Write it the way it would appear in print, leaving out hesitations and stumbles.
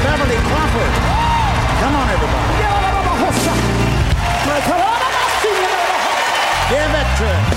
Beverly Crawford. Come on, everybody. Give it to him.